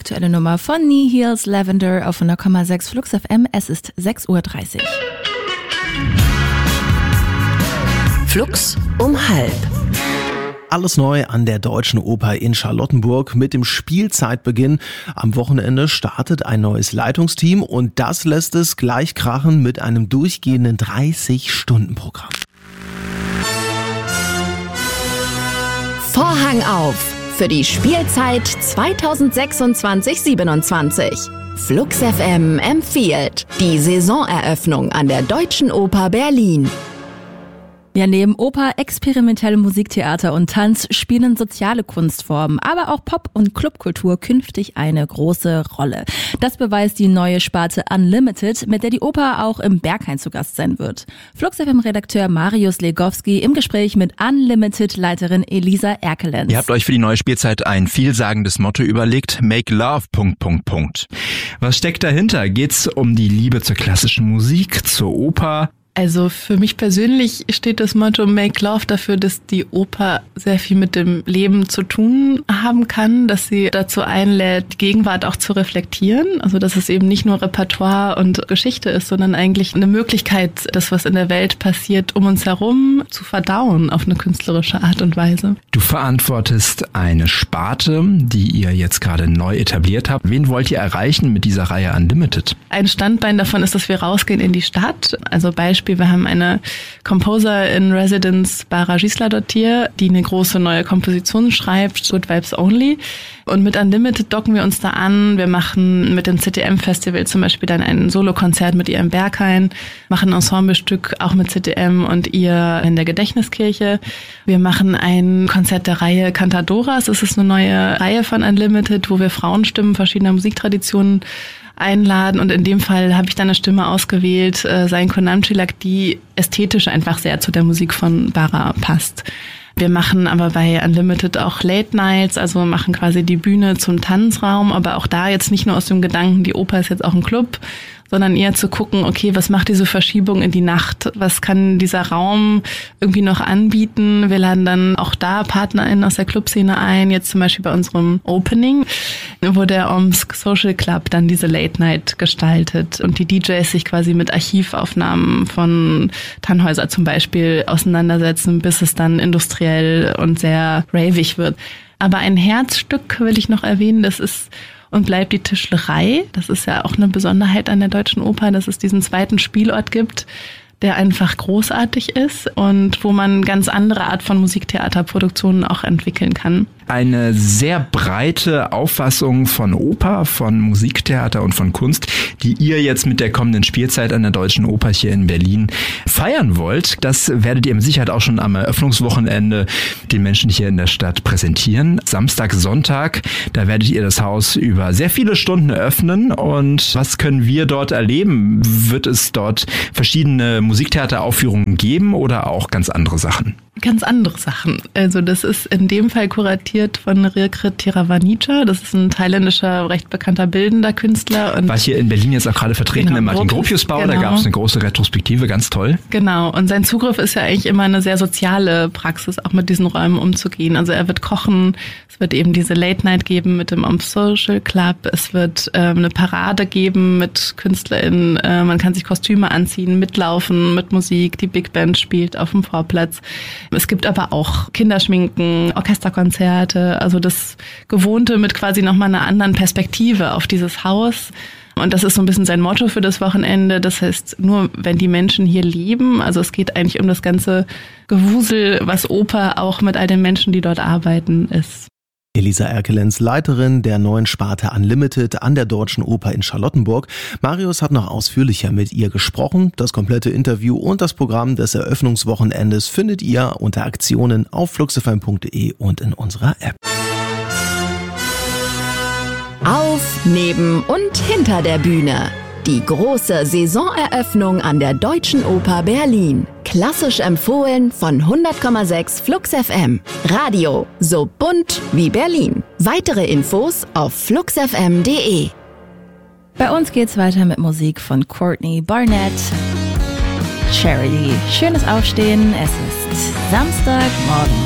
aktuelle Nummer von Nihil's Lavender auf 100,6 Flux FM. Es ist 6:30 Uhr. Flux um 12:30. Alles neu an der Deutschen Oper in Charlottenburg mit dem Spielzeitbeginn. Am Wochenende startet ein neues Leitungsteam und das lässt es gleich krachen mit einem durchgehenden 30-Stunden-Programm. Vorhang auf für die Spielzeit 2026/27. Flux FM empfiehlt die Saisoneröffnung an der Deutschen Oper Berlin. Ja, neben Oper, experimentellem Musiktheater und Tanz spielen soziale Kunstformen, aber auch Pop- und Clubkultur künftig eine große Rolle. Das beweist die neue Sparte Unlimited, mit der die Oper auch im Berghain zu Gast sein wird. Flux FM-Redakteur Marius Legowski im Gespräch mit Unlimited-Leiterin Elisa Erkelenz. Ihr habt euch für die neue Spielzeit ein vielsagendes Motto überlegt: Make Love... Was steckt dahinter? Geht's um die Liebe zur klassischen Musik, zur Oper? Also für mich persönlich steht das Motto Make Love dafür, dass die Oper sehr viel mit dem Leben zu tun haben kann, dass sie dazu einlädt, die Gegenwart auch zu reflektieren. Also dass es eben nicht nur Repertoire und Geschichte ist, sondern eigentlich eine Möglichkeit, das, was in der Welt passiert, um uns herum zu verdauen auf eine künstlerische Art und Weise. Du verantwortest eine Sparte, die ihr jetzt gerade neu etabliert habt. Wen wollt ihr erreichen mit dieser Reihe Unlimited? Ein Standbein davon ist, dass wir rausgehen in die Stadt. Also Beispiel, wir haben eine Composer in Residence, Bara Gisela-Dottir, die eine große neue Komposition schreibt, Good Vibes Only. Und mit Unlimited docken wir uns da an. Wir machen mit dem CTM-Festival zum Beispiel dann ein Solokonzert mit ihr im Berghain, machen ein Ensemblestück auch mit CTM und ihr in der Gedächtniskirche. Wir machen ein Konzert der Reihe Cantadoras. Das ist eine neue Reihe von Unlimited, wo wir Frauenstimmen verschiedener Musiktraditionen einladen, und in dem Fall habe ich dann eine Stimme ausgewählt, Zayn Konamcilak, die ästhetisch einfach sehr zu der Musik von Bara passt. Wir machen aber bei Unlimited auch Late Nights, also machen quasi die Bühne zum Tanzraum, aber auch da jetzt nicht nur aus dem Gedanken, die Oper ist jetzt auch ein Club, sondern eher zu gucken, okay, was macht diese Verschiebung in die Nacht? Was kann dieser Raum irgendwie noch anbieten? Wir laden dann auch da PartnerInnen aus der Clubszene ein, jetzt zum Beispiel bei unserem Opening, wo der Omsk Social Club dann diese Late Night gestaltet und die DJs sich quasi mit Archivaufnahmen von Tannhäuser zum Beispiel auseinandersetzen, bis es dann industriell und sehr ravig wird. Aber ein Herzstück will ich noch erwähnen, das ist und bleibt die Tischlerei. Das ist ja auch eine Besonderheit an der Deutschen Oper, dass es diesen zweiten Spielort gibt, der einfach großartig ist und wo man ganz andere Art von Musiktheaterproduktionen auch entwickeln kann. Eine sehr breite Auffassung von Oper, von Musiktheater und von Kunst, die ihr jetzt mit der kommenden Spielzeit an der Deutschen Oper hier in Berlin feiern wollt. Das werdet ihr mit Sicherheit auch schon am Eröffnungswochenende den Menschen hier in der Stadt präsentieren. Samstag, Sonntag, da werdet ihr das Haus über sehr viele Stunden öffnen. Und was können wir dort erleben? Wird es dort verschiedene Musiktheateraufführungen geben oder auch ganz andere Sachen? Ganz andere Sachen. Also das ist in dem Fall kuratiert von Rirkrit Tiravanija. Das ist ein thailändischer, recht bekannter bildender Künstler. Und war hier in Berlin jetzt auch gerade vertreten im Martin-Gropius-Bau. Genau. Da gab es eine große Retrospektive, ganz toll. Genau, und sein Zugriff ist ja eigentlich immer eine sehr soziale Praxis, auch mit diesen Räumen umzugehen. Also er wird kochen, es wird eben diese Late Night geben mit dem Omsk Social Club, es wird eine Parade geben mit KünstlerInnen, man kann sich Kostüme anziehen, mitlaufen mit Musik, die Big Band spielt auf dem Vorplatz. Es gibt aber auch Kinderschminken, Orchesterkonzerte, also das Gewohnte mit quasi nochmal einer anderen Perspektive auf dieses Haus. Und das ist so ein bisschen sein Motto für das Wochenende. Das heißt, nur wenn die Menschen hier leben, also es geht eigentlich um das ganze Gewusel, was Oper auch mit all den Menschen, die dort arbeiten, ist. Elisa Erkelenz, Leiterin der neuen Sparte Unlimited an der Deutschen Oper in Charlottenburg. Marius hat noch ausführlicher mit ihr gesprochen. Das komplette Interview und das Programm des Eröffnungswochenendes findet ihr unter Aktionen auf fluxfm.de und in unserer App. Auf, neben und hinter der Bühne. Die große Saisoneröffnung an der Deutschen Oper Berlin. Klassisch empfohlen von 100,6 Flux FM. Radio so bunt wie Berlin. Weitere Infos auf fluxfm.de. Bei uns geht's weiter mit Musik von Courtney Barnett. Charity. Schönes Aufstehen. Es ist Samstagmorgen.